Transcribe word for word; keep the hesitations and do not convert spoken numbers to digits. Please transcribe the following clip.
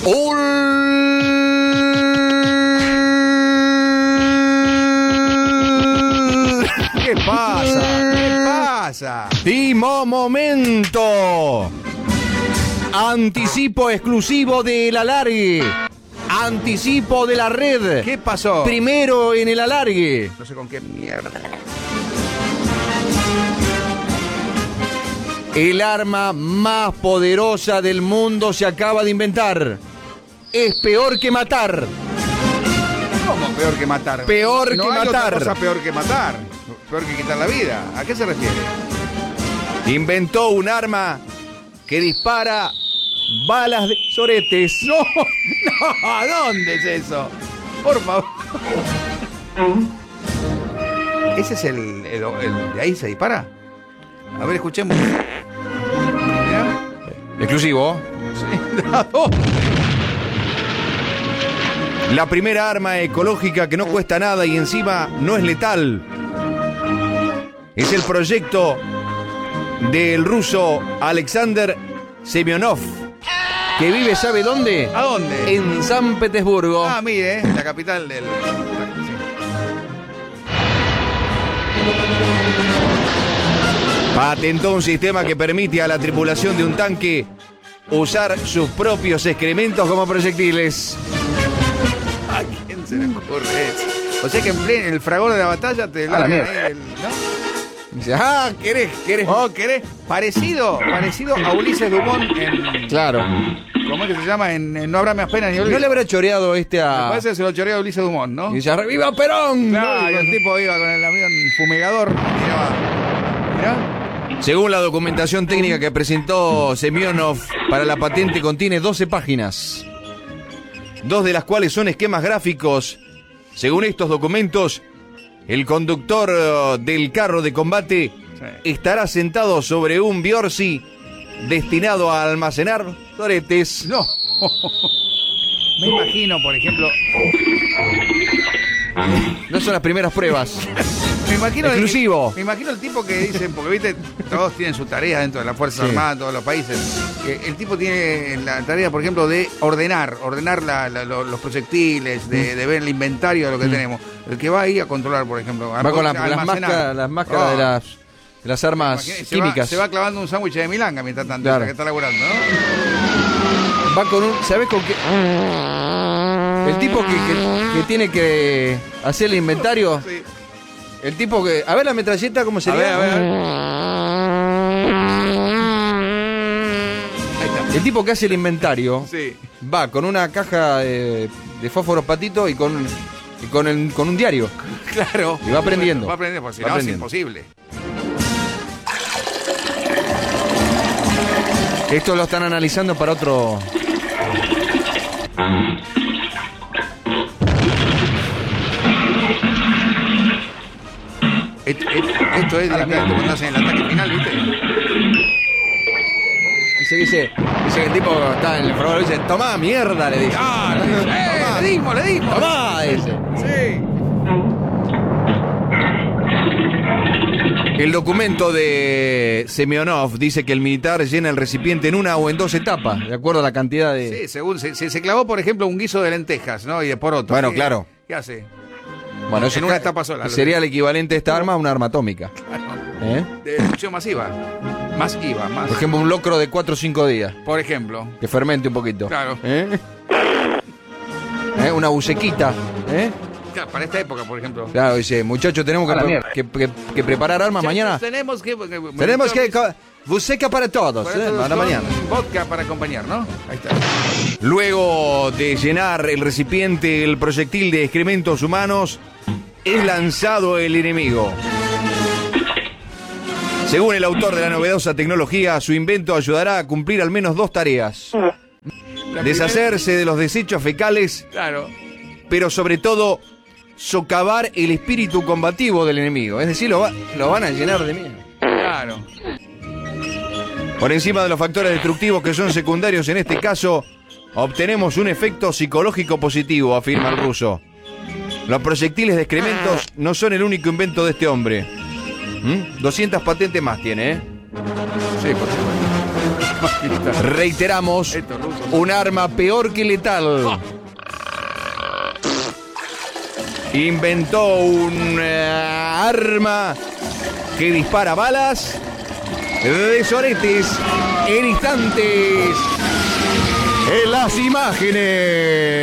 ¡Ul! ¿Qué pasa? ¿Qué pasa? Último momento. Anticipo exclusivo del alargue. Anticipo de la red. ¿Qué pasó? Primero en el alargue. No sé con qué mierda. El arma más poderosa del mundo se acaba de inventar. Es peor que matar. ¿Cómo peor que matar? Peor no que hay matar. Otra cosa peor que matar. Peor que quitar la vida. ¿A qué se refiere? Inventó un arma que dispara balas de soretes. No, no, ¿a dónde es eso? Por favor. ¿Ese es el, el, el de ahí se dispara? A ver, escuchemos. ¿Mirá? Exclusivo. Sí, ¿a dónde? La primera arma ecológica que no cuesta nada y encima no es letal. Es el proyecto del ruso Alexander Semyonov, que vive, ¿sabe dónde? ¿A dónde? En San Petersburgo. Ah, mire, la capital del... Sí. Patentó un sistema que permite a la tripulación de un tanque usar sus propios excrementos como proyectiles. ¿A quién se le ocurre eso? O sea que en, pleno, en el fragor de la batalla te largan ahí el, ¿no? Dice, ah, ¿querés? ¿Querés? Oh, ¿querés? Parecido, parecido a Ulises Dumont en... Claro. ¿Cómo es que se llama? En, en No habrá más pena ni olvido. ¿No le habrá choreado este Me a...? parece que se lo choreó a Ulises Dumont, ¿no? Y dice, ¡viva Perón! Claro, y el tipo iba con el avión fumigador. Mirá, mirá. Según la documentación técnica que presentó Semyonov para la patente, contiene doce páginas, dos de las cuales son esquemas gráficos. Según estos documentos, el conductor del carro de combate sí. estará sentado sobre un Biorsi destinado a almacenar toretes. No. Me imagino, por ejemplo... No son las primeras pruebas. Me imagino exclusivo. El, me imagino el tipo que dicen, porque viste, todos tienen sus tareas dentro de la Fuerza sí. Armada, todos los países. Que el tipo tiene la tarea, por ejemplo, de ordenar, ordenar la, la, los proyectiles, de, de ver el inventario de lo que mm. tenemos. El que va ahí a controlar, por ejemplo. Va con la, las máscaras, las máscaras oh. de, las, de las armas se químicas. Va, se va clavando un sándwich de milanga mientras tanto, claro. que está laburando, ¿no? Va con un, ¿sabés con qué? El tipo que, que, que tiene que hacer el inventario. Sí. El tipo que... A ver la metralleta, ¿cómo sería? A ver, a ver, a ver. El tipo que hace el inventario sí. va con una caja de, de fósforos patito y con, y con, el, con un diario. Claro. Y va aprendiendo. Va aprendiendo, porque si no es imposible. Esto lo están analizando para otro... Esto, esto es directamente cuando hacen el ataque final, ¿viste? Dice, dice, dice que el tipo está en el fragor y dice, tomá, mierda, le dice. Ah, le, dice, eh, tomá, le dimos, le dimos. Tomá, dice. Sí. El documento de Semyonov dice que el militar llena el recipiente en una o en dos etapas, de acuerdo a la cantidad de... Sí, según se, se, se clavó, por ejemplo, un guiso de lentejas, ¿no? Y de poroto. Bueno, ¿Qué, claro. ¿Qué hace? Bueno, eso en una etapa sola. Sería el equivalente de esta arma a una arma atómica. Claro. ¿Eh? De destrucción masiva. Más I V A, más. Por ejemplo, un locro de cuatro o cinco días. Por ejemplo. Que fermente un poquito. Claro. ¿Eh? ¿Eh? Una bucequita. ¿Eh? Claro, para esta época, por ejemplo. Claro, dice, muchachos, tenemos que, pre que, que, que preparar armas ya, mañana. Tenemos que... que tenemos que... Buceca para todos, para ¿eh? todos Para mañana. Vodka para acompañar, ¿no? Ahí está. Luego de llenar el recipiente, el proyectil de excrementos humanos, es lanzado el enemigo. Según el autor de la novedosa tecnología, su invento ayudará a cumplir al menos dos tareas. Deshacerse de los desechos fecales, claro, pero sobre todo socavar el espíritu combativo del enemigo. Es decir, lo, va, lo van a llenar de miedo. Claro. Por encima de los factores destructivos que son secundarios en este caso, obtenemos un efecto psicológico positivo, afirma el ruso. Los proyectiles de excrementos no son el único invento de este hombre. ¿Mm? doscientas patentes más tiene, ¿eh? Sí, por supuesto. Reiteramos, un arma peor que letal. Inventó un uh, arma que dispara balas de soretes en instantes. En las imágenes.